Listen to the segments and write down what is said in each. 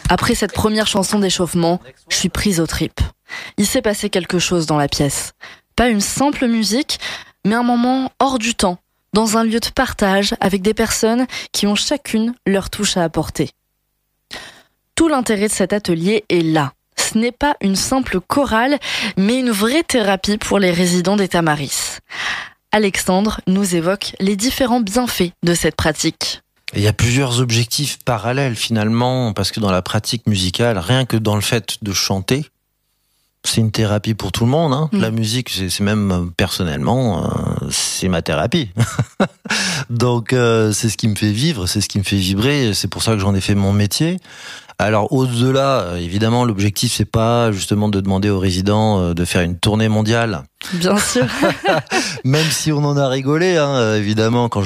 Après cette première chanson d'échauffement, je suis prise aux tripes. Il s'est passé quelque chose dans la pièce. Pas une simple musique, mais un moment hors du temps, dans un lieu de partage avec des personnes qui ont chacune leur touche à apporter. Tout l'intérêt de cet atelier est là. Ce n'est pas une simple chorale, mais une vraie thérapie pour les résidents des Tamaris. Alexandre nous évoque les différents bienfaits de cette pratique. Il y a plusieurs objectifs parallèles finalement, parce que dans la pratique musicale, rien que dans le fait de chanter, c'est une thérapie pour tout le monde. Hein. La musique, c'est même personnellement, c'est ma thérapie. Donc c'est ce qui me fait vivre, c'est ce qui me fait vibrer. C'est pour ça que j'en ai fait mon métier. Alors au-delà, évidemment, l'objectif c'est pas justement de demander aux résidents de faire une tournée mondiale. Bien sûr. Même si on en a rigolé, hein, évidemment, quand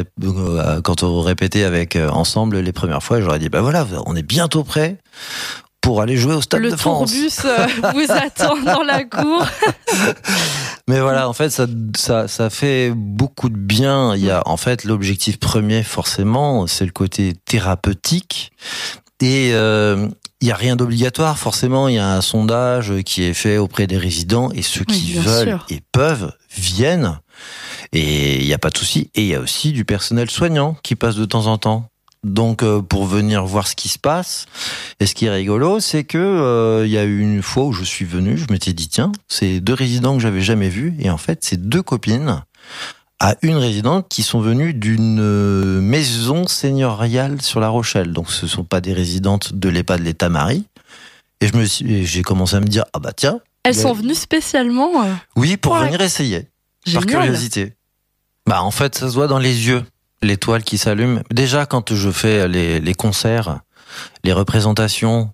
on répétait avec ensemble les premières fois, j'aurais dit voilà, on est bientôt prêt pour aller jouer au Stade de France. Le tourbus vous attend dans la cour. Mais voilà, en fait, ça fait beaucoup de bien. Il y a en fait l'objectif premier, forcément, c'est le côté thérapeutique. Et il y a rien d'obligatoire, forcément. Il y a un sondage qui est fait auprès des résidents et ceux qui veulent et peuvent viennent. Et il n'y a pas de souci. Et il y a aussi du personnel soignant qui passe de temps en temps. Donc pour venir voir ce qui se passe. Et ce qui est rigolo, c'est que il y a eu une fois où je suis venu, je m'étais dit tiens, c'est 2 résidents que j'avais jamais vus. Et en fait, c'est 2 copines à une résidente qui sont venues d'une maison seigneuriale sur La Rochelle. Donc ce sont pas des résidentes de l'EHPAD Les Tamaris. Et j'ai commencé à me dire tiens. Elles sont venues spécialement. Oui, pour venir essayer. Génial. Par curiosité. En fait, ça se voit dans les yeux, l'étoile qui s'allume. Déjà quand je fais les concerts, les représentations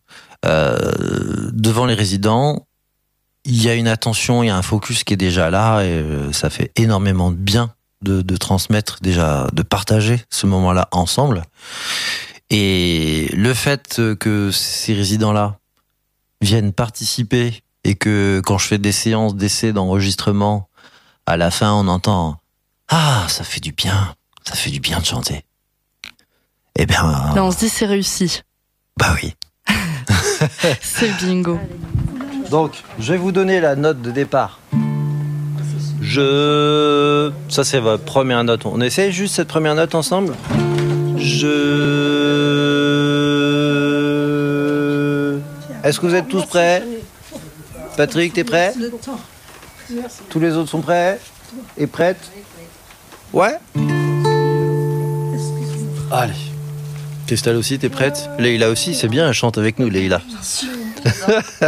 devant les résidents, il y a une attention, il y a un focus qui est déjà là et ça fait énormément de bien de transmettre déjà, de partager ce moment-là ensemble. Et le fait que ces résidents-là viennent participer et que quand je fais des séances d'essai d'enregistrement, à la fin on entend ça fait du bien de chanter. Eh bien, là on se dit c'est réussi. Oui. C'est bingo. Donc, je vais vous donner la note de départ. Ça c'est votre première note. On essaie juste cette première note ensemble. Est-ce que vous êtes tous prêts? Patrick, t'es prêt? Tous les autres sont prêts? Et prêtes? Ouais? Allez. Christelle aussi, t'es prête? Leïla aussi, c'est bien, elle chante avec nous, Leïla.